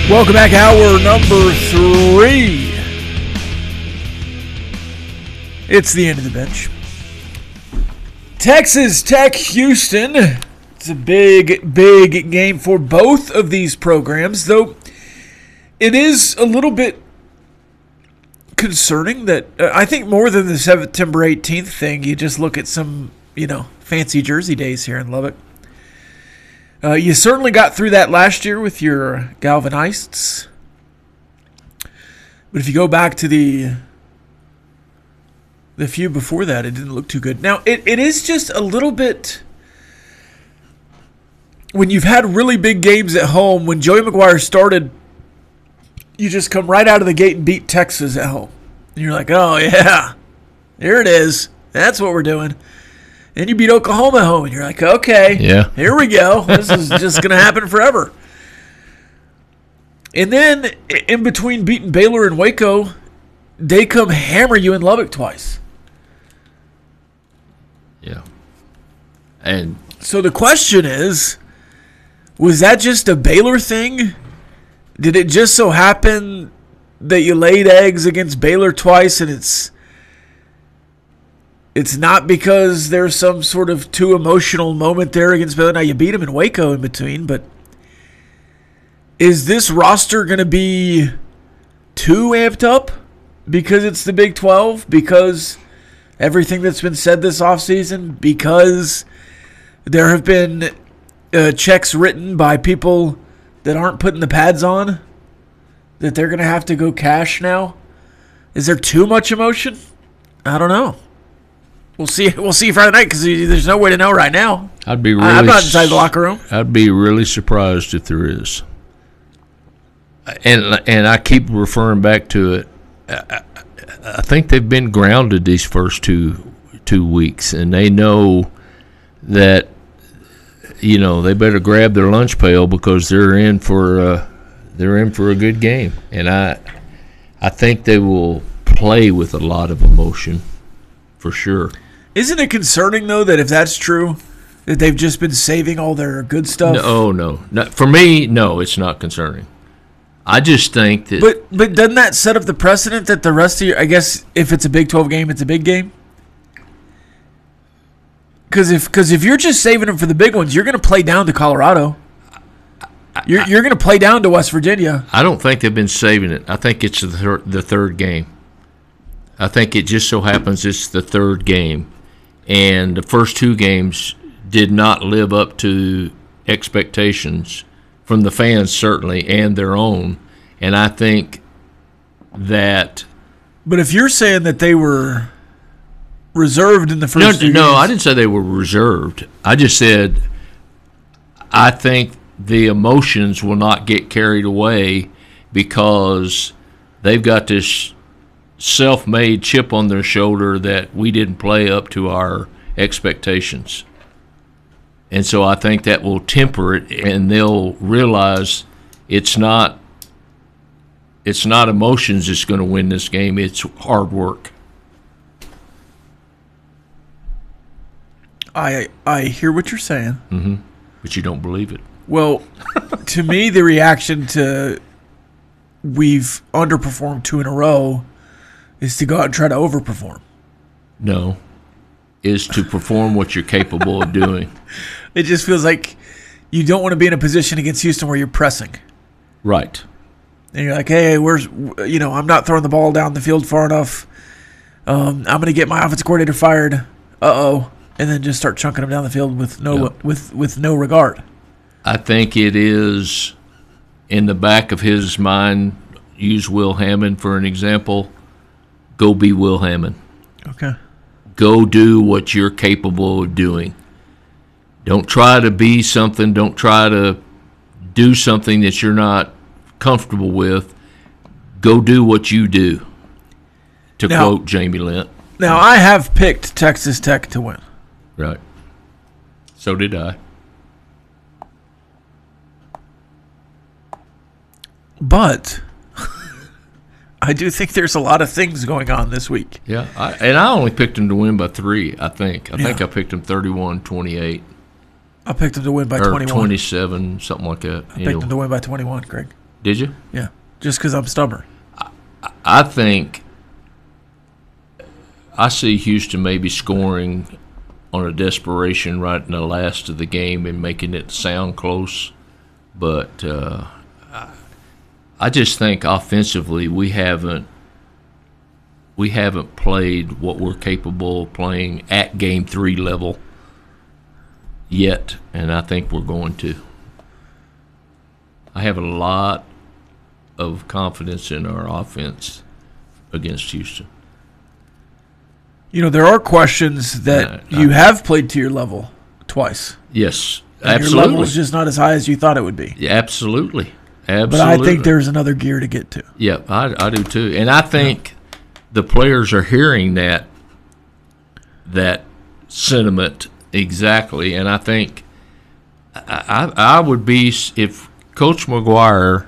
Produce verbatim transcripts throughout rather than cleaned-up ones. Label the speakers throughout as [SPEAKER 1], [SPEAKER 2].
[SPEAKER 1] Welcome back, hour number three. It's the end of the bench. Texas Tech, Houston. It's a big, big game for both of these programs, though it is a little bit concerning that uh, I think more than the September eighteenth thing, you just look at some, you know, fancy jersey days here in Lubbock. Uh, you certainly got through that last year with your Galvanists. But if you go back to the the few before that, it didn't look too good. Now, it, it is just a little bit... When you've had really big games at home, when Joey McGuire started, you just come right out of the gate and beat Texas at home. And you're like, oh, yeah, here it is. That's what we're doing. And you beat Oklahoma at home, and you're like, okay,
[SPEAKER 2] yeah,
[SPEAKER 1] here we go. This is just going to happen forever. And then, in between beating Baylor and Waco, they come hammer you in Lubbock twice.
[SPEAKER 2] Yeah. And
[SPEAKER 1] so the question is, was that just a Baylor thing? Did it just so happen that you laid eggs against Baylor twice, and it's... It's not because there's some sort of too emotional moment there against Baylor. Now, you beat them in Waco in between, but is this roster going to be too amped up because it's the Big twelve? Because everything that's been said this offseason? Because there have been uh, checks written by people that aren't putting the pads on that they're going to have to go cash now? Is there too much emotion? I don't know. We'll see. We'll see Friday night because there's no way to know right now.
[SPEAKER 2] I'd be really.
[SPEAKER 1] I'm not inside the locker room.
[SPEAKER 2] I'd be really surprised if there is. And and I keep referring back to it. I, I think they've been grounded these first two two weeks, and they know that you know they better grab their lunch pail because they're in for uh, they're in for a good game, and I I think they will play with a lot of emotion for sure.
[SPEAKER 1] Isn't it concerning, though, that if that's true, that they've just been saving all their good stuff?
[SPEAKER 2] No, no. no. For me, no, it's not concerning. I just think that...
[SPEAKER 1] But but doesn't that set up the precedent that the rest of your... I guess if it's a Big twelve game, it's a big game? Because if, cause if you're just saving them for the big ones, you're going to play down to Colorado. You're, you're going to play down to West Virginia.
[SPEAKER 2] I don't think they've been saving it. I think it's the, thir- the third game. I think it just so happens it's the third game. And the first two games did not live up to expectations from the fans, certainly, and their own. And I think that...
[SPEAKER 1] But if you're saying that they were reserved in the first
[SPEAKER 2] no,
[SPEAKER 1] two
[SPEAKER 2] No,
[SPEAKER 1] games,
[SPEAKER 2] I didn't say they were reserved. I just said I think the emotions will not get carried away because they've got this self-made chip on their shoulder that we didn't play up to our expectations. And so I think that will temper it, and they'll realize it's not it's not emotions that's going to win this game, it's hard work.
[SPEAKER 1] I I hear what you're saying.
[SPEAKER 2] Mm-hmm. But you don't believe it.
[SPEAKER 1] Well, to me, the reaction to we've underperformed two in a row is to go out and try to overperform.
[SPEAKER 2] No. Is to perform what you're capable of doing.
[SPEAKER 1] It just feels like you don't want to be in a position against Houston where you're pressing.
[SPEAKER 2] Right.
[SPEAKER 1] And you're like, hey, where's, you know, I'm not throwing the ball down the field far enough. Um, I'm going to get my offensive coordinator fired. Uh-oh. And then just start chunking them down the field with no
[SPEAKER 2] Yep.
[SPEAKER 1] with, with no regard.
[SPEAKER 2] I think it is in the back of his mind, use Will Hammond for an example, go be Will Hammond.
[SPEAKER 1] Okay.
[SPEAKER 2] Go do what you're capable of doing. Don't try to be something. Don't try to do something that you're not comfortable with. Go do what you do, to
[SPEAKER 1] now,
[SPEAKER 2] quote Jamie Lent.
[SPEAKER 1] Now, I have picked Texas Tech to win.
[SPEAKER 2] Right. So did I.
[SPEAKER 1] But I do think there's a lot of things going on this week.
[SPEAKER 2] Yeah, I, and I only picked him to win by three, I think. I
[SPEAKER 1] yeah.
[SPEAKER 2] think I picked him thirty-one twenty-eight.
[SPEAKER 1] I picked them to win by
[SPEAKER 2] or
[SPEAKER 1] twenty-one.
[SPEAKER 2] twenty-seven, something like that.
[SPEAKER 1] I picked them to win by twenty-one, Greg.
[SPEAKER 2] Did you?
[SPEAKER 1] Yeah, just because I'm stubborn.
[SPEAKER 2] I think I see Houston maybe scoring on a desperation right in the last of the game and making it sound close. But uh, I just think offensively we haven't we haven't played what we're capable of playing at game three level yet, and I think we're going to. I have a lot of confidence in our offense against Houston.
[SPEAKER 1] You know, there are questions that
[SPEAKER 2] Uh,
[SPEAKER 1] you have played to your level twice.
[SPEAKER 2] Yes,
[SPEAKER 1] And
[SPEAKER 2] absolutely.
[SPEAKER 1] your level is just not as high as you thought it would be.
[SPEAKER 2] Yeah, absolutely. Absolutely.
[SPEAKER 1] But I think there's another gear to get to.
[SPEAKER 2] Yeah, I, I do too. And I think the players are hearing that that sentiment exactly. And I think I, I, I would be, if Coach McGuire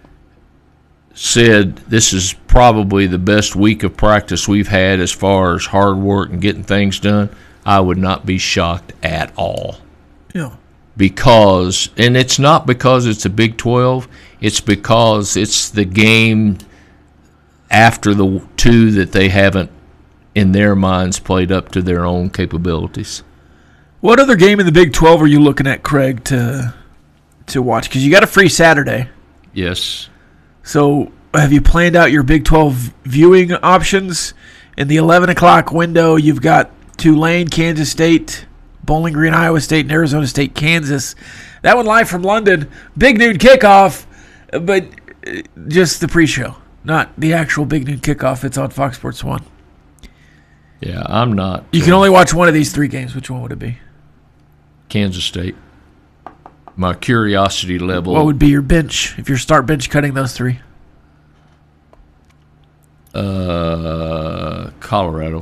[SPEAKER 2] said this is probably the best week of practice we've had as far as hard work and getting things done, I would not be shocked at all.
[SPEAKER 1] Yeah.
[SPEAKER 2] Because, and it's not because it's a Big twelve, it's because it's the game after the two that they haven't, in their minds, played up to their own capabilities.
[SPEAKER 1] What other game in the Big twelve are you looking at, Craig, to to watch? Because you got a free Saturday.
[SPEAKER 2] Yes.
[SPEAKER 1] So have you planned out your Big twelve viewing options? In the eleven o'clock window, you've got Tulane, Kansas State, Bowling Green, Iowa State, and Arizona State, Kansas. That one live from London. Big noon kickoff, but just the pre-show, not the actual big noon kickoff. It's on Fox Sports one.
[SPEAKER 2] Yeah, I'm not.
[SPEAKER 1] You can only watch one of these three games. Which one would it be?
[SPEAKER 2] Kansas State. My curiosity level.
[SPEAKER 1] What would be your bench if you're start bench cutting those three?
[SPEAKER 2] Uh, Colorado.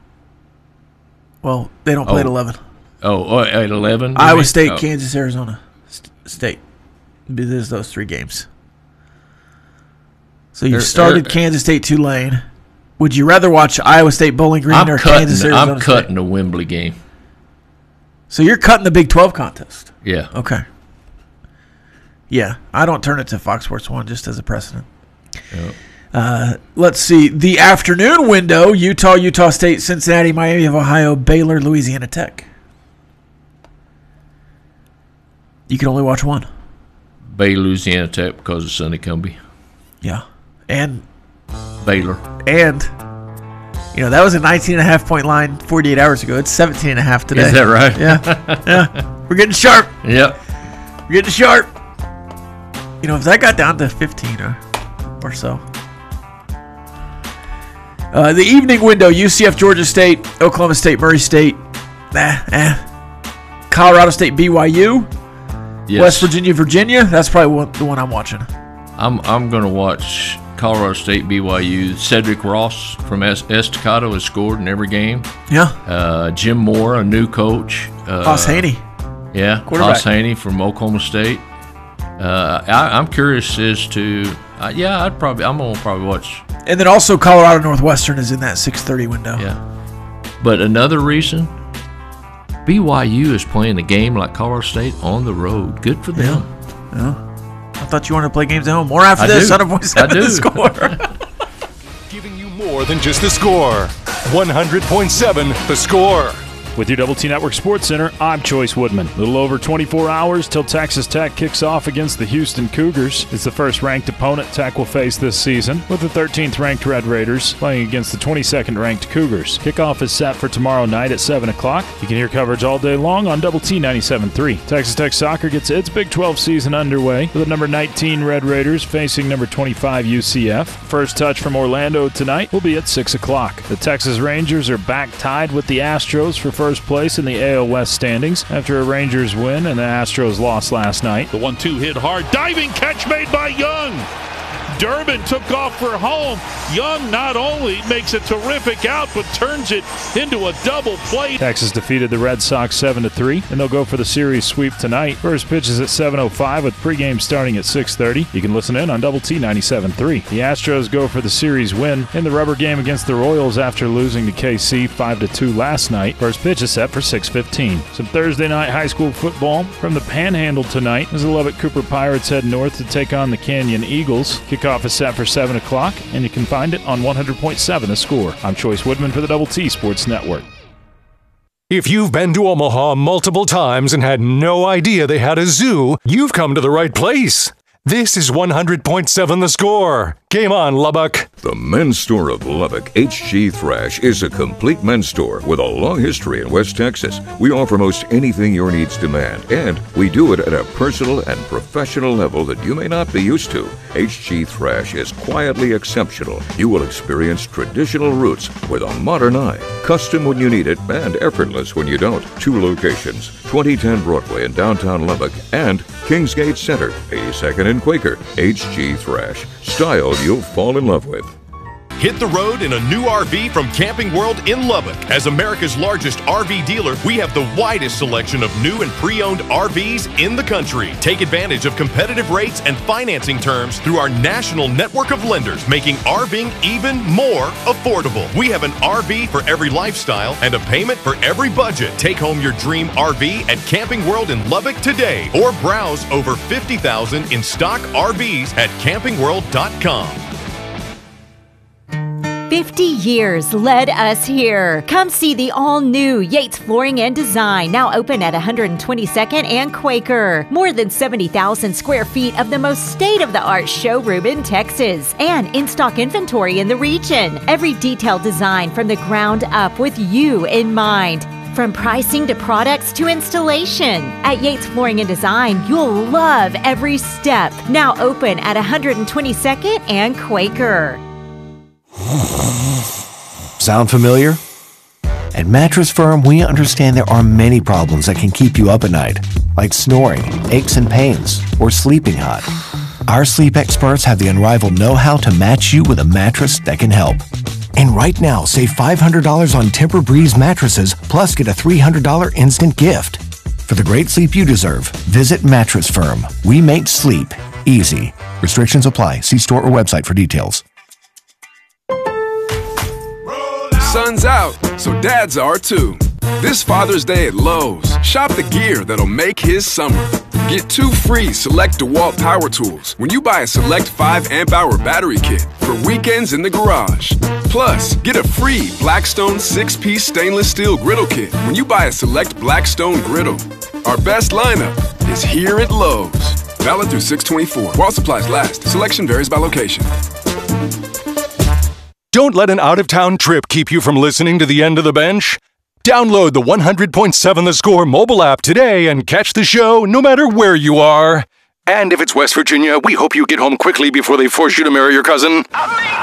[SPEAKER 1] Well, they don't play
[SPEAKER 2] Oh.
[SPEAKER 1] at eleven.
[SPEAKER 2] Oh, oh, at eleven?
[SPEAKER 1] Iowa State,
[SPEAKER 2] oh.
[SPEAKER 1] Kansas, Arizona St- State. There's those three games. So you
[SPEAKER 2] They're-
[SPEAKER 1] started
[SPEAKER 2] they're-
[SPEAKER 1] Kansas State, Tulane. Would you rather watch Iowa State, Bowling Green,
[SPEAKER 2] I'm
[SPEAKER 1] or
[SPEAKER 2] cutting,
[SPEAKER 1] Kansas, Arizona
[SPEAKER 2] I'm
[SPEAKER 1] State?
[SPEAKER 2] cutting the Wembley game.
[SPEAKER 1] So you're cutting the Big twelve contest.
[SPEAKER 2] Yeah.
[SPEAKER 1] Okay. Yeah, I don't turn it to Fox Sports one just as a precedent.
[SPEAKER 2] Yep.
[SPEAKER 1] Uh, let's see. The afternoon window, Utah, Utah State, Cincinnati, Miami of Ohio, Baylor, Louisiana Tech. You can only watch one.
[SPEAKER 2] Bay, Louisiana Tech because of Sonny Cumbie.
[SPEAKER 1] Yeah. And,
[SPEAKER 2] Baylor.
[SPEAKER 1] and, you know, that was a nineteen and a half point line forty-eight hours ago. It's seventeen and a half today.
[SPEAKER 2] Is that right?
[SPEAKER 1] Yeah. Yeah. We're getting sharp.
[SPEAKER 2] Yep.
[SPEAKER 1] We're getting sharp. You know, if that got down to fifteen or, or so. Uh, the evening window, U C F, Georgia State, Oklahoma State, Murray State, eh, eh. Colorado State, B Y U,
[SPEAKER 2] Yes.
[SPEAKER 1] West Virginia, Virginia. That's probably one, the one I'm watching.
[SPEAKER 2] I'm I'm going to watch Colorado State, B Y U. Cedric Ross from Es- Estacado has scored in every game.
[SPEAKER 1] Yeah.
[SPEAKER 2] Uh, Jim Moore, a new coach. Uh,
[SPEAKER 1] Haas Haney.
[SPEAKER 2] Yeah,
[SPEAKER 1] Quarterback.
[SPEAKER 2] Haas Haney from Oklahoma State. Uh, I, I'm curious as to, uh, yeah, I'd probably, I'm gonna probably watch.
[SPEAKER 1] And then also Colorado Northwestern is in that six thirty window.
[SPEAKER 2] Yeah, but another reason, B Y U is playing a game like Colorado State on the road. Good for them.
[SPEAKER 1] Yeah. I thought you wanted to play games at home. More after
[SPEAKER 2] I
[SPEAKER 1] this
[SPEAKER 2] do.
[SPEAKER 1] on a voice
[SPEAKER 2] I
[SPEAKER 1] of the
[SPEAKER 2] do.
[SPEAKER 1] score.
[SPEAKER 3] Giving you more than just the score. one hundred point seven The Score.
[SPEAKER 4] With your Double T Network Sports Center, I'm Choice Woodman. A little over twenty-four hours till Texas Tech kicks off against the Houston Cougars. It's the first ranked opponent Tech will face this season, with the thirteenth ranked Red Raiders playing against the twenty-second ranked Cougars. Kickoff is set for tomorrow night at seven o'clock. You can hear coverage all day long on Double T ninety-seven point three. Texas Tech soccer gets its Big twelve season underway with the number nineteen Red Raiders facing number twenty-five U C F. First touch from Orlando tonight will be at six o'clock. The Texas Rangers are back tied with the Astros for first place in the A L West standings after a Rangers win and the Astros lost last night.
[SPEAKER 5] The one two hit hard. Diving catch made by Young. Durbin took off for home. Young not only makes a terrific out, but turns it into a double play.
[SPEAKER 4] Texas defeated the Red Sox seven to three, and they'll go for the series sweep tonight. First pitch is at seven oh five with pregame starting at six thirty. You can listen in on Double T ninety-seven point three. The Astros go for the series win in the rubber game against the Royals after losing to K C five to two last night. First pitch is set for six fifteen. Some Thursday night high school football from the Panhandle tonight as the Lubbock Cooper Pirates head north to take on the Canyon Eagles. Kickoff is set for seven o'clock, and you can find it on one hundred point seven The Score. I'm Choice Woodman for the Double T Sports Network.
[SPEAKER 3] If you've been to Omaha multiple times and had no idea they had a zoo, you've come to the right place. This is one hundred point seven The Score. Game on, Lubbock.
[SPEAKER 6] The men's store of Lubbock, H G Thrash, is a complete men's store with a long history in West Texas. We offer most anything your needs demand, and we do it at a personal and professional level that you may not be used to. H G Thrash is quietly exceptional. You will experience traditional roots with a modern eye, custom when you need it, and effortless when you don't. Two locations, twenty ten Broadway in downtown Lubbock and Kingsgate Center, eighty-second and Quaker. H G Thrash, style you'll fall in love with.
[SPEAKER 7] Hit the road in a new R V from Camping World in Lubbock. As America's largest R V dealer, we have the widest selection of new and pre-owned R Vs in the country. Take advantage of competitive rates and financing terms through our national network of lenders, making RVing even more affordable. We have an R V for every lifestyle and a payment for every budget. Take home your dream R V at Camping World in Lubbock today, or browse over fifty thousand in stock R Vs at camping world dot com.
[SPEAKER 8] fifty years led us here. Come see the all-new Yates Flooring and Design, now open at one twenty-second and Quaker. More than seventy thousand square feet of the most state-of-the-art showroom in Texas, and in-stock inventory in the region. Every detailed design from the ground up with you in mind. From pricing to products to installation. At Yates Flooring and Design, you'll love every step. Now open at one twenty-second and Quaker.
[SPEAKER 9] Sound familiar? At Mattress Firm, we understand there are many problems that can keep you up at night, like snoring, aches and pains, or sleeping hot. Our sleep experts have the unrivaled know-how to match you with a mattress that can help. And right now, save five hundred dollars on Tempur-Breeze mattresses, plus get a three hundred dollars instant gift. For the great sleep you deserve, visit Mattress Firm. We make sleep easy. Restrictions apply. See store or website for details.
[SPEAKER 10] Sun's out, so dads are too. This Father's Day at Lowe's, shop the gear that'll make his summer. Get two free Select DeWalt power tools when you buy a Select five amp hour battery kit for weekends in the garage. Plus, get a free Blackstone six piece stainless steel griddle kit when you buy a Select Blackstone griddle. Our best lineup is here at Lowe's. Valid through six twenty-four. While supplies last. Selection varies by location.
[SPEAKER 3] Don't let an out-of-town trip keep you from listening to the End of the Bench. Download the one hundred point seven The Score mobile app today and catch the show no matter where you are. And if it's West Virginia, we hope you get home quickly before they force you to marry your cousin.